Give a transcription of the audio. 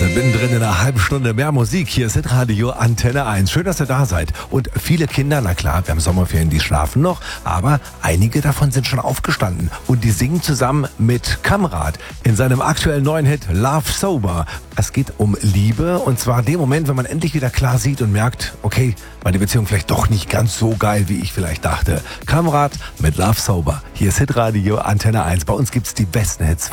sind mittendrin in einer halben Stunde mehr Musik. Hier ist Hitradio Antenne 1. Schön, dass ihr da seid. Und viele Kinder, na klar, wir haben Sommerferien, die schlafen noch, aber einige davon sind schon aufgestanden. Und die singen zusammen mit Kamrat in seinem aktuellen neuen Hit Love Sober. Es geht um Liebe, und zwar den Moment, wenn man endlich wieder klar sieht und merkt, okay, war die Beziehung vielleicht doch nicht ganz so geil, wie ich vielleicht dachte. Kamrat mit Love Sober. Hier ist Hitradio Antenne 1. Bei uns gibt's die besten Hits.